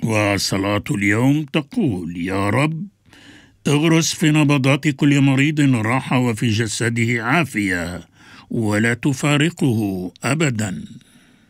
وصلاة اليوم تقول: يا رب، اغرس في نبضات كل مريض راحة وفي جسده عافية، ولا تفارقه أبدا.